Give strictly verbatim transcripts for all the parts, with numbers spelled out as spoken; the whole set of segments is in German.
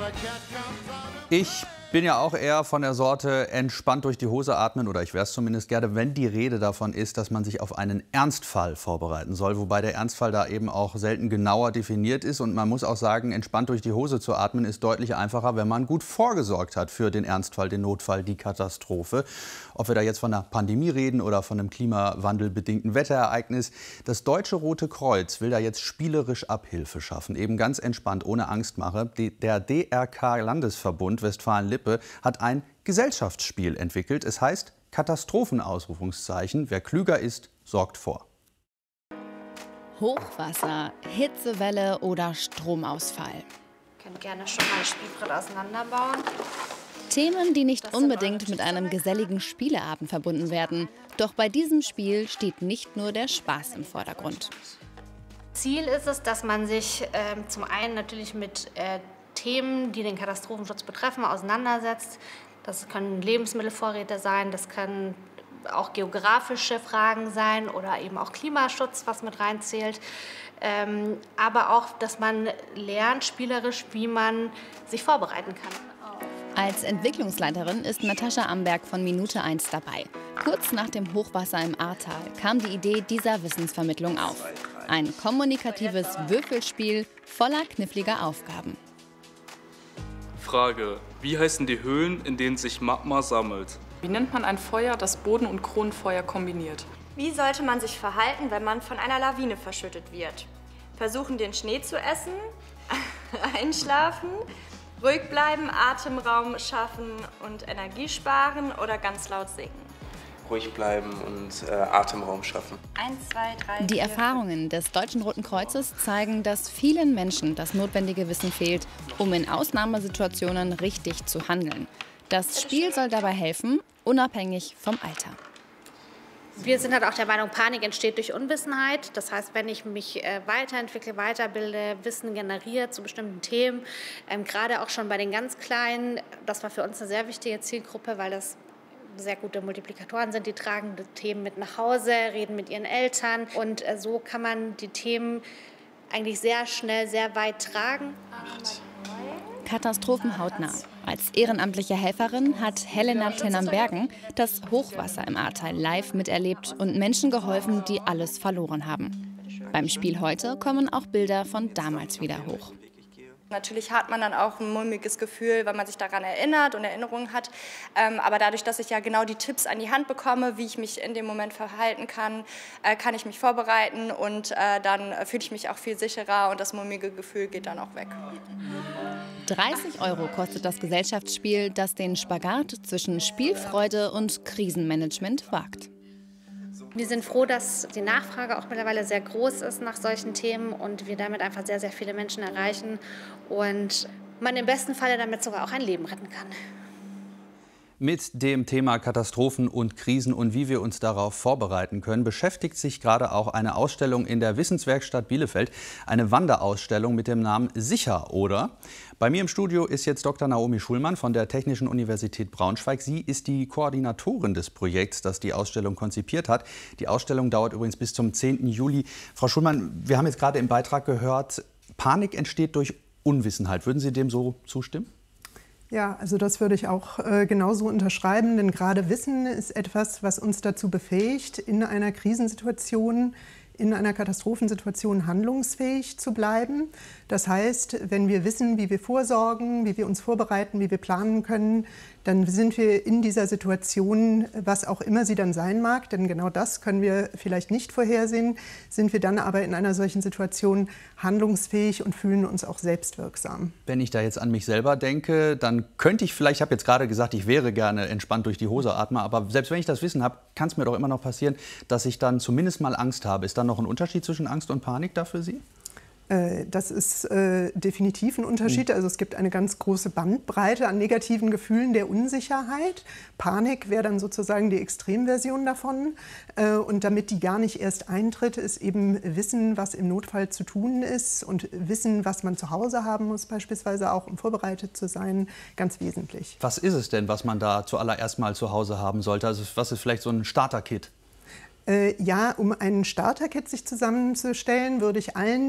Ich bin ja auch eher von der Sorte entspannt durch die Hose atmen, oder ich wäre es zumindest gerne, wenn die Rede davon ist, dass man sich auf einen Ernstfall vorbereiten soll, wobei der Ernstfall da eben auch selten genauer definiert ist. Und man muss auch sagen, entspannt durch die Hose zu atmen ist deutlich einfacher, wenn man gut vorgesorgt hat für den Ernstfall, den Notfall, die Katastrophe. Ob wir da jetzt von einer Pandemie reden oder von einem klimawandelbedingten Wetterereignis. Das Deutsche Rote Kreuz will da jetzt spielerisch Abhilfe schaffen, eben ganz entspannt, ohne Angstmache. Der D R K-Landesverbund Westfalen-Lippe hat ein Gesellschaftsspiel entwickelt. Es heißt Katastrophenausrufungszeichen. Wer klüger ist, sorgt vor. Hochwasser, Hitzewelle oder Stromausfall. Ihr könnt gerne schon mal ein Spielbrett auseinanderbauen. Themen, die nicht unbedingt mit einem geselligen Spieleabend verbunden werden. Doch bei diesem Spiel steht nicht nur der Spaß im Vordergrund. Ziel ist es, dass man sich äh, zum einen natürlich mit äh, Themen, die den Katastrophenschutz betreffen, auseinandersetzt. Das können Lebensmittelvorräte sein, das können auch geografische Fragen sein oder eben auch Klimaschutz, was mit reinzählt. Ähm, aber auch, dass man lernt, spielerisch, wie man sich vorbereiten kann. Als Entwicklungsleiterin ist Natascha Amberg von Minute eins dabei. Kurz nach dem Hochwasser im Ahrtal kam die Idee dieser Wissensvermittlung auf. Ein kommunikatives Würfelspiel voller kniffliger Aufgaben. Frage: Wie heißen die Höhlen, in denen sich Magma sammelt? Wie nennt man ein Feuer, das Boden- und Kronenfeuer kombiniert? Wie sollte man sich verhalten, wenn man von einer Lawine verschüttet wird? Versuchen, den Schnee zu essen, einschlafen, ruhig bleiben, Atemraum schaffen und Energie sparen oder ganz laut singen? Ruhig bleiben und äh, Atemraum schaffen. Eins, zwei, drei, Die vier, Erfahrungen des Deutschen Roten Kreuzes zeigen, dass vielen Menschen das notwendige Wissen fehlt, um in Ausnahmesituationen richtig zu handeln. Das Spiel soll dabei helfen, unabhängig vom Alter. Wir sind halt auch der Meinung, Panik entsteht durch Unwissenheit. Das heißt, wenn ich mich äh, weiterentwickle, weiterbilde, Wissen generiere zu bestimmten Themen, ähm, gerade auch schon bei den ganz Kleinen, das war für uns eine sehr wichtige Zielgruppe, weil das sehr gute Multiplikatoren sind, die tragen die Themen mit nach Hause, reden mit ihren Eltern und äh, so kann man die Themen eigentlich sehr schnell, sehr weit tragen. Katastrophen hautnah. Als ehrenamtliche Helferin hat Helena Tennam-Bergen das Hochwasser im Ahrtal live miterlebt und Menschen geholfen, die alles verloren haben. Beim Spiel heute kommen auch Bilder von damals wieder hoch. Natürlich hat man dann auch ein mulmiges Gefühl, weil man sich daran erinnert und Erinnerungen hat. Ähm, aber dadurch, dass ich ja genau die Tipps an die Hand bekomme, wie ich mich in dem Moment verhalten kann, äh, kann ich mich vorbereiten und äh, dann äh, fühle ich mich auch viel sicherer und das mulmige Gefühl geht dann auch weg. dreißig Euro kostet das Gesellschaftsspiel, das den Spagat zwischen Spielfreude und Krisenmanagement wagt. Wir sind froh, dass die Nachfrage auch mittlerweile sehr groß ist nach solchen Themen und wir damit einfach sehr, sehr viele Menschen erreichen und man im besten Falle damit sogar auch ein Leben retten kann. Mit dem Thema Katastrophen und Krisen und wie wir uns darauf vorbereiten können, beschäftigt sich gerade auch eine Ausstellung in der Wissenswerkstatt Bielefeld. Eine Wanderausstellung mit dem Namen Sicher, oder? Bei mir im Studio ist jetzt Doktor Naomi Schulmann von der Technischen Universität Braunschweig. Sie ist die Koordinatorin des Projekts, das die Ausstellung konzipiert hat. Die Ausstellung dauert übrigens bis zum zehnten Juli. Frau Schulmann, wir haben jetzt gerade im Beitrag gehört, Panik entsteht durch Unwissenheit. Würden Sie dem so zustimmen? Ja, also das würde ich auch äh, genauso unterschreiben, denn gerade Wissen ist etwas, was uns dazu befähigt, in einer Krisensituation, in einer Katastrophensituation handlungsfähig zu bleiben. Das heißt, wenn wir wissen, wie wir vorsorgen, wie wir uns vorbereiten, wie wir planen können, dann sind wir in dieser Situation, was auch immer sie dann sein mag, denn genau das können wir vielleicht nicht vorhersehen, sind wir dann aber in einer solchen Situation handlungsfähig und fühlen uns auch selbstwirksam. Wenn ich da jetzt an mich selber denke, dann könnte ich vielleicht, ich habe jetzt gerade gesagt, ich wäre gerne entspannt durch die Hose atmen, aber selbst wenn ich das Wissen habe, kann es mir doch immer noch passieren, dass ich dann zumindest mal Angst habe. Ist dann noch ein Unterschied zwischen Angst und Panik da für Sie? Das ist äh, definitiv ein Unterschied. Also es gibt eine ganz große Bandbreite an negativen Gefühlen der Unsicherheit. Panik wäre dann sozusagen die Extremversion davon. Äh, und damit die gar nicht erst eintritt, ist eben Wissen, was im Notfall zu tun ist und Wissen, was man zu Hause haben muss, beispielsweise auch, um vorbereitet zu sein, ganz wesentlich. Was ist es denn, was man da zuallererst mal zu Hause haben sollte? Also was ist vielleicht so ein Starter-Kit? Äh, ja, um ein Starter-Kit sich zusammenzustellen, würde ich allen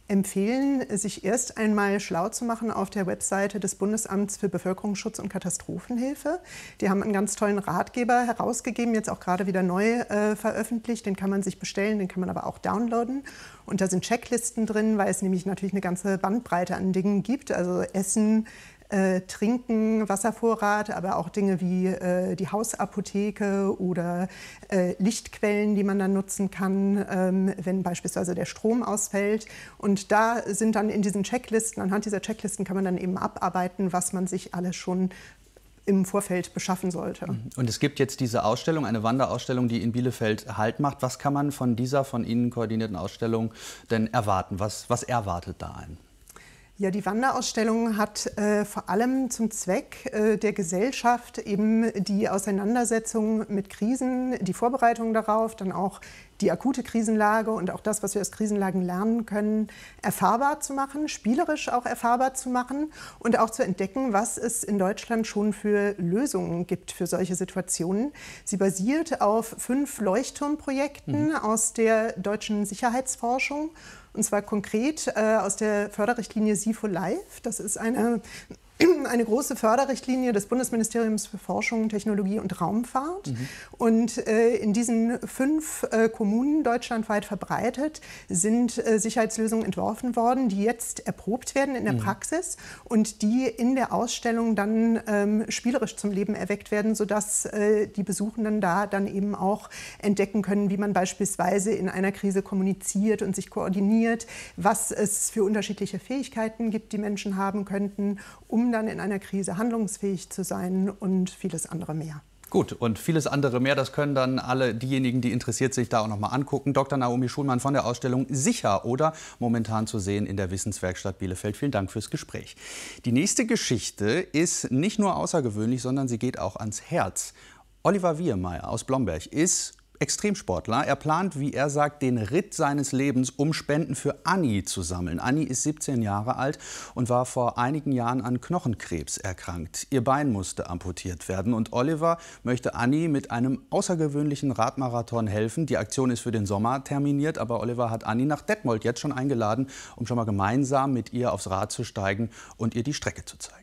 empfehlen, sich erst einmal schlau zu machen auf der Webseite des Bundesamts für Bevölkerungsschutz und Katastrophenhilfe. Die haben einen ganz tollen Ratgeber herausgegeben, jetzt auch gerade wieder neu äh, veröffentlicht. Den kann man sich bestellen, den kann man aber auch downloaden. Und da sind Checklisten drin, weil es nämlich natürlich eine ganze Bandbreite an Dingen gibt. Also Essen, Äh, Trinken, Wasservorrat, aber auch Dinge wie äh, die Hausapotheke oder äh, Lichtquellen, die man dann nutzen kann, ähm, wenn beispielsweise der Strom ausfällt. Und da sind dann in diesen Checklisten, anhand dieser Checklisten kann man dann eben abarbeiten, was man sich alles schon im Vorfeld beschaffen sollte. Und es gibt jetzt diese Ausstellung, eine Wanderausstellung, die in Bielefeld Halt macht. Was kann man von dieser von Ihnen koordinierten Ausstellung denn erwarten? Was, was erwartet da einen? Ja, die Wanderausstellung hat äh, vor allem zum Zweck äh, der Gesellschaft eben die Auseinandersetzung mit Krisen, die Vorbereitung darauf, dann auch die akute Krisenlage und auch das, was wir aus Krisenlagen lernen können, erfahrbar zu machen, spielerisch auch erfahrbar zu machen und auch zu entdecken, was es in Deutschland schon für Lösungen gibt für solche Situationen. Sie basiert auf fünf Leuchtturmprojekten mhm. aus der deutschen Sicherheitsforschung. Und zwar konkret äh, aus der Förderrichtlinie Sie for Life. Das ist eine, eine große Förderrichtlinie des Bundesministeriums für Forschung, Technologie und Raumfahrt. Mhm. Und äh, in diesen fünf äh, Kommunen deutschlandweit verbreitet sind äh, Sicherheitslösungen entworfen worden, die jetzt erprobt werden in der mhm. Praxis und die in der Ausstellung dann ähm, spielerisch zum Leben erweckt werden, sodass äh, die Besuchenden da dann eben auch entdecken können, wie man beispielsweise in einer Krise kommuniziert und sich koordiniert, was es für unterschiedliche Fähigkeiten gibt, die Menschen haben könnten, um dann in einer Krise handlungsfähig zu sein und vieles andere mehr. Gut, und vieles andere mehr, das können dann alle diejenigen, die interessiert sich da auch noch mal angucken. Doktor Naomi Schulmann von der Ausstellung Sicher oder momentan zu sehen in der Wissenswerkstatt Bielefeld. Vielen Dank fürs Gespräch. Die nächste Geschichte ist nicht nur außergewöhnlich, sondern sie geht auch ans Herz. Oliver Wiehemeyer aus Blomberg ist Extremsportler. Er plant, wie er sagt, den Ritt seines Lebens, um Spenden für Anni zu sammeln. Anni ist siebzehn Jahre alt und war vor einigen Jahren an Knochenkrebs erkrankt. Ihr Bein musste amputiert werden und Oliver möchte Anni mit einem außergewöhnlichen Radmarathon helfen. Die Aktion ist für den Sommer terminiert, aber Oliver hat Anni nach Detmold jetzt schon eingeladen, um schon mal gemeinsam mit ihr aufs Rad zu steigen und ihr die Strecke zu zeigen.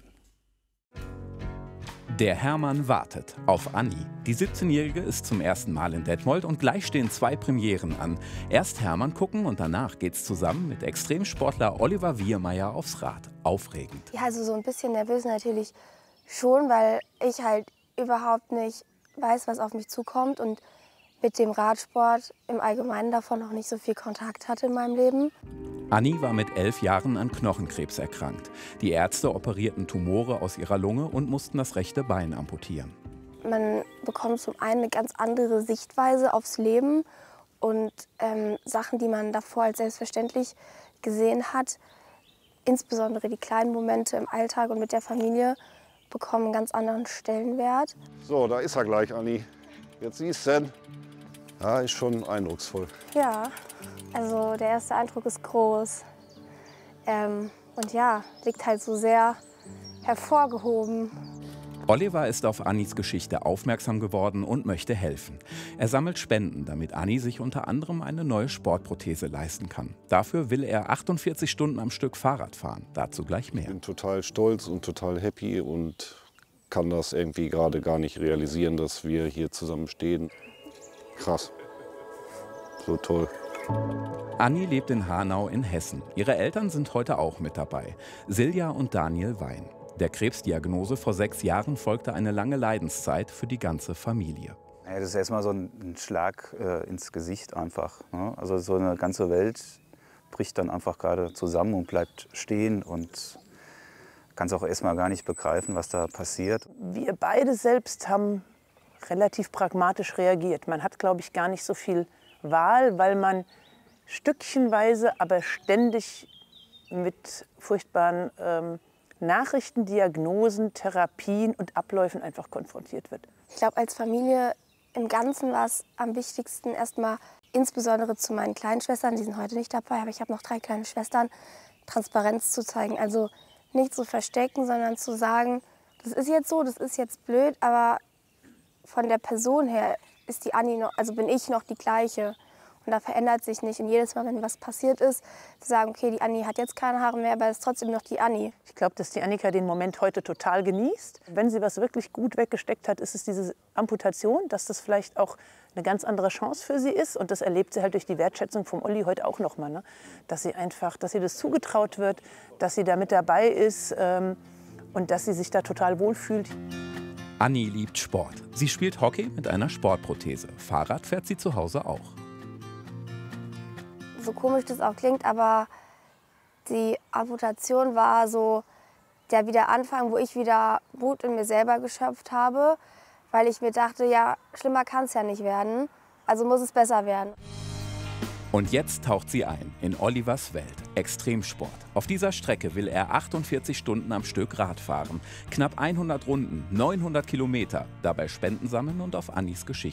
Der Hermann wartet auf Anni. Die siebzehnjährige ist zum ersten Mal in Detmold und gleich stehen zwei Premieren an. Erst Hermann gucken und danach geht's zusammen mit Extremsportler Oliver Wiehemeyer aufs Rad. Aufregend. Ja, also so ein bisschen nervös natürlich schon, weil ich halt überhaupt nicht weiß, was auf mich zukommt und mit dem Radsport im Allgemeinen davon noch nicht so viel Kontakt hatte in meinem Leben. Anni war mit elf Jahren an Knochenkrebs erkrankt. Die Ärzte operierten Tumore aus ihrer Lunge und mussten das rechte Bein amputieren. Man bekommt zum einen eine ganz andere Sichtweise aufs Leben und ähm, Sachen, die man davor als selbstverständlich gesehen hat, insbesondere die kleinen Momente im Alltag und mit der Familie, bekommen einen ganz anderen Stellenwert. So, da ist er gleich, Anni. Jetzt siehst du ihn. Ja, ist schon eindrucksvoll. Ja, also der erste Eindruck ist groß. Ähm, und ja, liegt halt so sehr hervorgehoben. Oliver ist auf Annis Geschichte aufmerksam geworden und möchte helfen. Er sammelt Spenden, damit Anni sich unter anderem eine neue Sportprothese leisten kann. Dafür will er achtundvierzig Stunden am Stück Fahrrad fahren. Dazu gleich mehr. Ich bin total stolz und total happy und kann das irgendwie gerade gar nicht realisieren, dass wir hier zusammen stehen. Krass. So toll. Anni lebt in Hanau in Hessen. Ihre Eltern sind heute auch mit dabei. Silja und Daniel Wein. Der Krebsdiagnose vor sechs Jahren folgte eine lange Leidenszeit für die ganze Familie. Ja, das ist erstmal so ein Schlag äh, ins Gesicht einfach. Ne? Also so eine ganze Welt bricht dann einfach gerade zusammen und bleibt stehen und kann es auch erstmal gar nicht begreifen, was da passiert. Wir beide selbst haben relativ pragmatisch reagiert. Man hat, glaube ich, gar nicht so viel Wahl, weil man stückchenweise, aber ständig mit furchtbaren ähm, Nachrichten, Diagnosen, Therapien und Abläufen einfach konfrontiert wird. Ich glaube, als Familie im Ganzen war es am wichtigsten, erstmal insbesondere zu meinen kleinen Schwestern, die sind heute nicht dabei, aber ich habe noch drei kleine Schwestern, Transparenz zu zeigen. Also nicht zu verstecken, sondern zu sagen, das ist jetzt so, das ist jetzt blöd, aber von der Person her ist die Anni noch, also bin ich noch die gleiche. Und da verändert sich nicht. Und jedes Mal, wenn was passiert ist, zu sagen, okay, die Anni hat jetzt keine Haare mehr, aber es ist trotzdem noch die Anni. Ich glaube, dass die Annika den Moment heute total genießt. Wenn sie was wirklich gut weggesteckt hat, ist es diese Amputation, dass das vielleicht auch eine ganz andere Chance für sie ist. Und das erlebt sie halt durch die Wertschätzung vom Olli heute auch noch mal, ne? Dass sie einfach, dass ihr das zugetraut wird, dass sie da mit dabei ist ähm, und dass sie sich da total wohlfühlt. Anni liebt Sport. Sie spielt Hockey mit einer Sportprothese. Fahrrad fährt sie zu Hause auch. So komisch das auch klingt, aber die Amputation war so der Wiederanfang, wo ich wieder Mut in mir selber geschöpft habe, weil ich mir dachte, ja, schlimmer kann es ja nicht werden, also muss es besser werden. Und jetzt taucht sie ein in Olivers Welt, Extremsport. Auf dieser Strecke will er achtundvierzig Stunden am Stück Rad fahren. Knapp hundert Runden, neunhundert Kilometer, dabei Spenden sammeln und auf Annis Geschichte